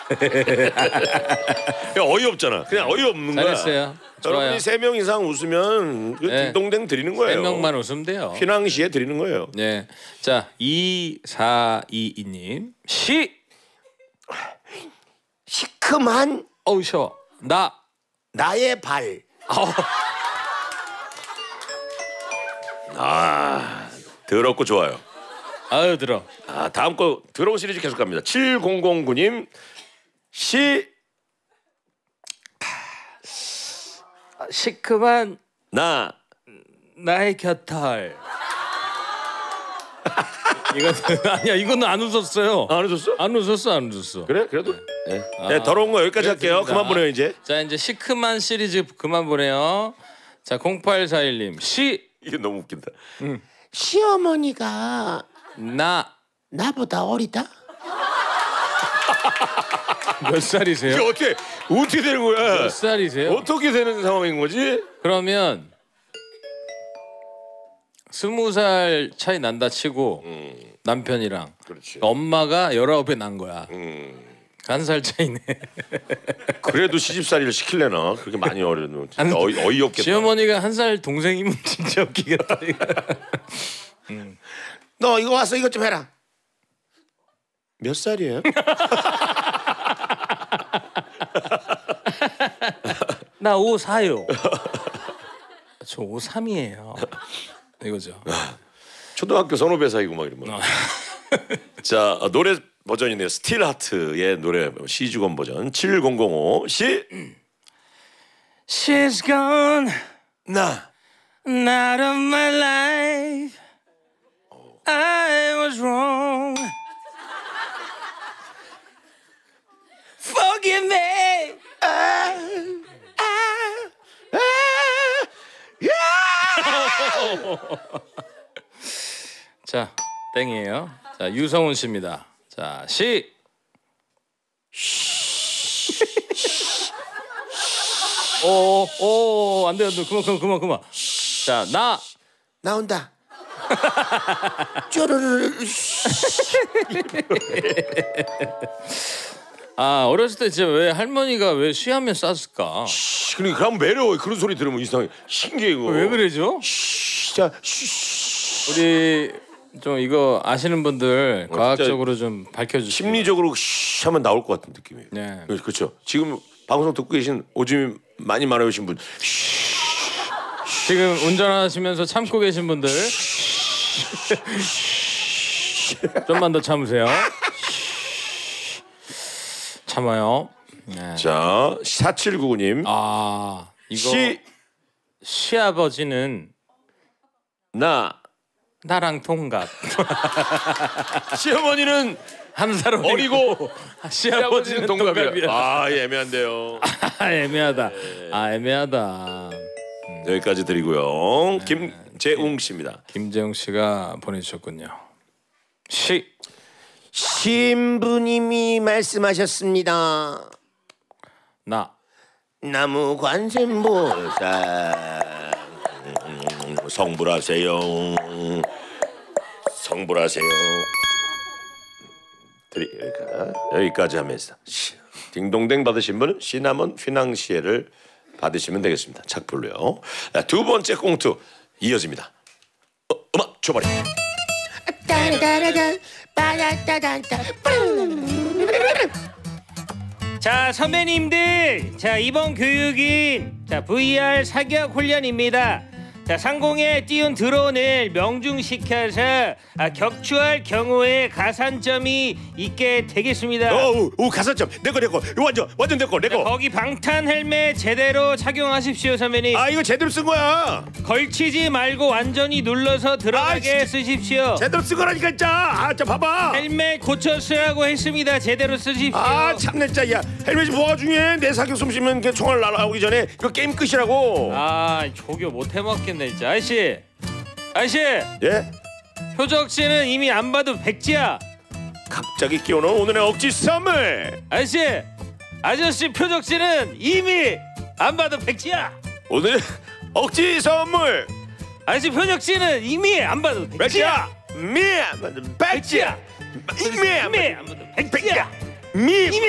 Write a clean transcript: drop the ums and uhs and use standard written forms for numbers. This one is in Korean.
어이없잖아. 그냥 어이없는 거야. 잘했어요. 여러분이 3명 이상 웃으면 그 네. 딩동댕 드리는 거예요. 3명만 웃으면 돼요. 휘낭시에 드리는 거예요. 네. 자, 2422님. 시큼한 어우 쉬워. 나의 발. 더럽고 좋아요. 아유 들어. 다음 거 더러운 시리즈 계속 갑니다. 7009님 시큼한 나 나의 곁털. 이건 아니야. 이거는 안 웃었어요. 안 웃었어? 안 웃었어. 그래? 그래도 네, 더러운 거 여기까지 할게요. 그만 보내요 이제. 자 이제 시큼한 시리즈 그만 보내요. 자 0841님 이게 너무 웃긴다. 시어머니가 나보다 어리다? 몇 살이세요? 이게 어떻게 되는 거야? 몇 살이세요? 어떻게 되는 상황인 거지? 그러면 20살 차이 난다 치고 남편이랑 그렇지. 엄마가 19배 난 거야. 한 살 차이네. 그래도 시집살이를 시킬래나? 그렇게 많이 어려는 진짜 어이없겠다. 시어머니가 한 살 동생이면 진짜 웃기겠다. 너 이거 와서 이것 좀 해라. 몇 살이에요? 나 54요. 저 53이에요. 이거죠. 초등학교 선후배 사이고 막 이런 거. 자 노래 버전이네요. 스틸 하트의 노래 시주건 버전 7005 She's gone 나 out of my life. I was wrong. Forgive me. 자, 땡이에요. 자, 유성훈 씨입니다. 자, 안 돼. 그만. 자, 나온다. 쪼르르. 어렸을 때 진짜 왜 할머니가 왜 쉬하면 쌌을까? 그러니까 그럼 매력이 그런 소리 들으면 이상해. 신기해 이거. 왜 그러죠? 진짜 우리 좀 이거 아시는 분들 과학적으로 좀 밝혀주세요. 심리적으로 하면 나올 것 같은 느낌이에요. 네. 그렇죠. 지금 방송 듣고 계신 오줌이 많이 마려우신 분 지금 운전하시면서 참고 계신 분들 좀만 더 참으세요. 참아요. 네. 자 4799님 이거 시아버지는 나랑 동갑. 시어머니는 한 살 어리고 시아버지는 동갑이야. 애매한데요. 애매하다. 애매하다. 여기까지 드리고요. 김재웅 씨입니다. 김재웅 씨가 보내주셨군요. 신부님이 말씀하셨습니다. 나무 관세음보살 성불하세요. 여기까지 하면서 딩동댕 받으신 분은 시나몬 휘낭시에를 받으시면 되겠습니다. 착불로요. 두 번째 꽁트 이어집니다. 음악 줘버려. 자 선배님들, 자 이번 교육인 VR 사격 훈련입니다. 자 상공에 띄운 드론을 명중시켜서 격추할 경우에 가산점이 있게 되겠습니다. 오 가산점 내거 완전 내거. 거기 방탄 헬멧 제대로 착용하십시오 선배님. 이거 제대로 쓴 거야. 걸치지 말고 완전히 눌러서 들어가게 쓰십시오. 제대로 쓴 거라니까 진짜. 자 봐봐. 헬멧 고쳐 쓰라고 했습니다. 제대로 쓰십시오. 참내 진짜. 야 헬멧이 뭐가 중요해. 내 사격 솜 쏘면 그 총알 날아오기 전에 이거 게임 끝이라고. 조교 못 해먹겠네 진짜. 아저씨 예? 표적지는 이미 안 봐도 백지야. 갑자기 끼워넣은 오늘의 억지 선물. 아저씨 표적지는 이미 안 봐도 백지야. 오늘 억지 선물. 아저씨 표적지는 이미 안 봐도 백지야. 백지야. 이미 안 봐도 백지야. 미